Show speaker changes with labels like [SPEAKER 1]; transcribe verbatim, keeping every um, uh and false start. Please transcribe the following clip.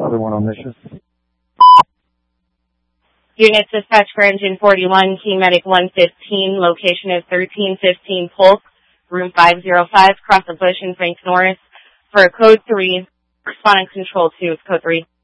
[SPEAKER 1] other one on mission.
[SPEAKER 2] Unit dispatch for engine forty-one, key medic one fifteen, location is thirteen fifteen Polk, room five oh five, cross the bush in Frank Norris. For code three, responding control two, code three.